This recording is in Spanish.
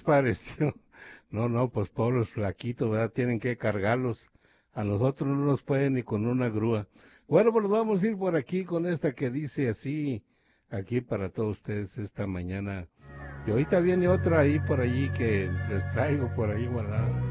pareció. No, no, pues pobres flaquitos, ¿verdad? Tienen que cargarlos. A nosotros no nos pueden ni con una grúa. Bueno, pues vamos a ir por aquí con esta que dice así, aquí para todos ustedes esta mañana. Y ahorita viene otra ahí por allí que les traigo por ahí guardada.